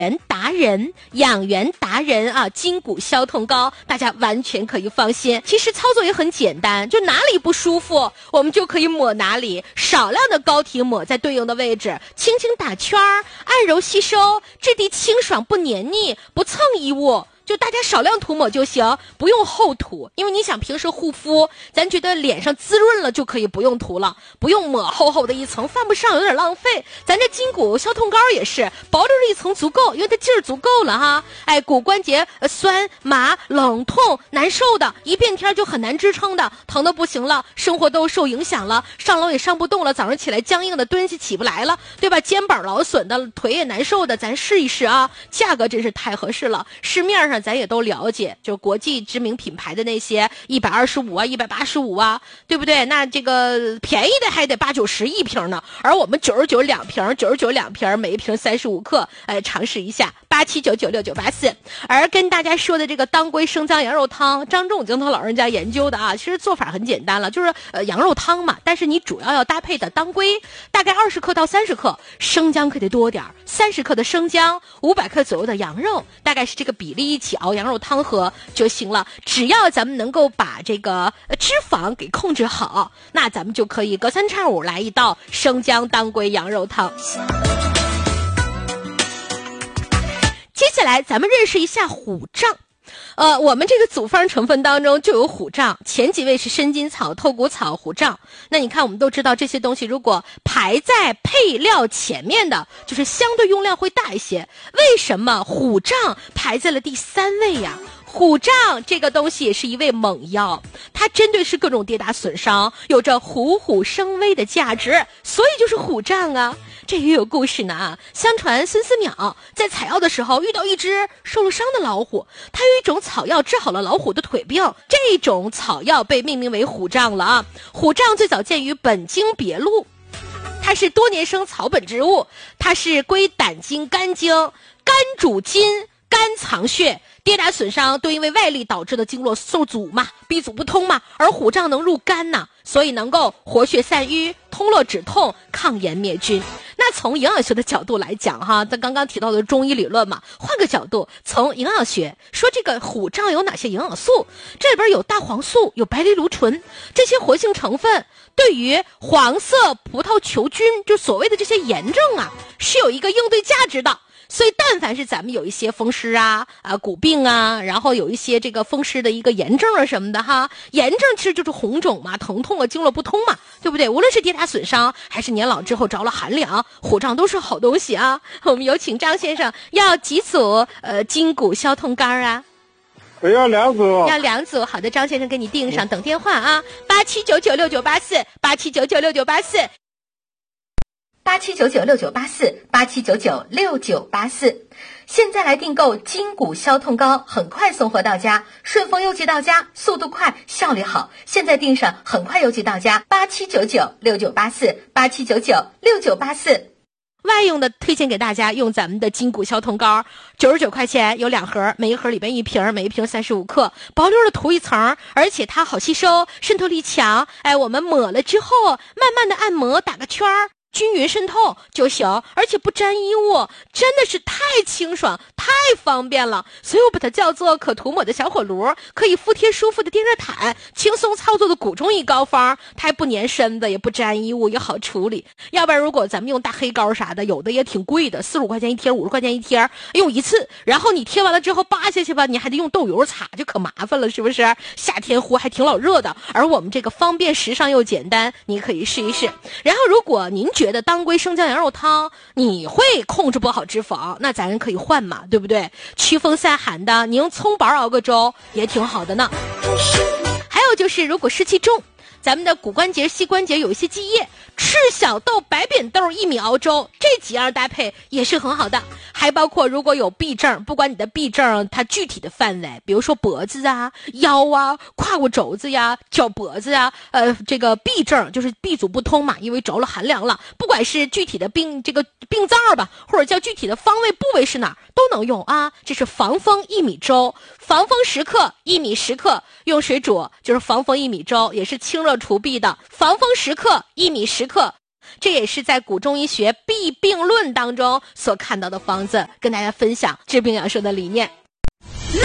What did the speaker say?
达人、养元达人啊，筋骨消痛膏，大家完全可以放心。其实操作也很简单，就哪里不舒服，我们就可以抹哪里，少量的膏体抹在对应的位置，轻轻打圈儿，按揉吸收，质地清爽不黏腻，不蹭衣物。就大家少量涂抹就行，不用厚涂，因为你想平时护肤，咱觉得脸上滋润了就可以不用涂了，不用抹厚厚的一层，犯不上，有点浪费。咱这筋骨消痛膏也是薄着一层足够，因为它劲儿足够了哈。骨关节酸麻冷痛难受的，一变天就很难支撑的，疼的不行了，生活都受影响了，上楼也上不动了，早上起来僵硬的，蹲下起不来了，对吧？肩膀劳损的，腿也难受的，咱试一试啊，价格真是太合适了，市面上咱也都了解，就是国际知名品牌的那些125啊185啊，对不对？那这个便宜的还得80-90一瓶呢，而我们99两瓶，99两瓶，每一瓶35克，尝试一下87996984。而跟大家说的这个当归生姜羊肉汤，张仲景他老人家研究的啊，其实做法很简单了，就是羊肉汤嘛，但是你主要搭配的当归大概20克到30克，生姜可得多点，30克的生姜，500克左右的羊肉，大概是这个比例一起熬羊肉汤喝就行了。只要咱们能够把这个脂肪给控制好，那咱们就可以隔三差五来一道生姜当归羊肉汤。接下来咱们认识一下虎杖。我们这个组方成分当中就有虎杖，前几位是参筋草、透骨草、虎杖。那你看我们都知道这些东西如果排在配料前面的，就是相对用量会大一些。为什么虎杖排在了第3位呀？虎杖这个东西也是一味猛药，它针对是各种跌打损伤，有着虎虎生威的价值，所以就是虎杖啊。这也有故事呢啊！相传孙思邈在采药的时候遇到一只受了伤的老虎，他有一种草药治好了老虎的腿病，这种草药被命名为虎杖了啊。虎杖最早见于本经别录，它是多年生草本植物，它是归胆经、肝经，肝主筋，肝藏血，跌打损伤都因为外力导致的经络受阻嘛，闭阻不通嘛，而虎杖能入肝呐，所以能够活血散瘀、通络止痛、抗炎灭菌。那从营养学的角度来讲哈，咱刚刚提到的中医理论嘛，换个角度，从营养学说这个虎杖有哪些营养素？这里边有大黄素，有白藜芦醇，这些活性成分对于黄色葡萄球菌，就所谓的这些炎症啊，是有一个应对价值的。所以但凡是咱们有一些风湿啊骨病啊，然后有一些这个风湿的一个炎症啊什么的哈，炎症其实就是红肿嘛、疼痛啊、经络不通嘛，对不对？无论是跌打损伤还是年老之后着了寒凉，虎杖都是好东西啊。我们有请张先生，要几组筋骨消痛膏啊？ 我要2组。 要2组，好的，张先生给你订上，等电话啊，87996984 87996984。87996984 87996984，现在来订购筋骨消痛膏，很快送货到家，顺丰邮寄到家，速度快，效率好。现在订上，很快邮寄到家。87996984 87996984。外用的推荐给大家用咱们的筋骨消痛膏，99块钱有2盒，每一盒里边1瓶，每一瓶35克，薄溜的涂一层，而且它好吸收，渗透力强。我们抹了之后，慢慢的按摩，打个圈儿。均匀渗透就行，而且不沾衣物，真的是太清爽太方便了，所以我把它叫做可涂抹的小火炉，可以敷贴舒服的电热毯，轻松操作的古中医膏方，它还不粘身子，也不沾衣物，也好处理。要不然如果咱们用大黑膏啥的，有的也挺贵的，45块钱一贴，50块钱一贴，用一次，然后你贴完了之后扒下去吧，你还得用豆油擦，就可麻烦了，是不是？夏天呼还挺老热的，而我们这个方便时尚又简单，你可以试一试。然后如果您觉得当归生姜羊肉汤你会控制不好脂肪，那咱可以换嘛，对不对？驱风散寒的，你用葱白熬个粥也挺好的呢。还有就是如果湿气重，咱们的骨关节、膝关节有一些积液，赤小豆、白扁豆薏米熬粥，这几样搭配也是很好的。还包括如果有痹症，不管你的痹症它具体的范围，比如说脖子啊、腰啊、胯骨轴子呀、脚脖子呀，这个痹症就是闭阻不通嘛，因为着了寒凉了，不管是具体的病灶吧，或者叫具体的方位部位是哪儿都能用啊。这是防风薏米粥，防风10克，薏米10克，用水煮就是防风薏米粥，也是清热除痹的。防风10克，薏米10克。 这也是在古中医学弊病论当中所看到的方子，跟大家分享治病养生的理念。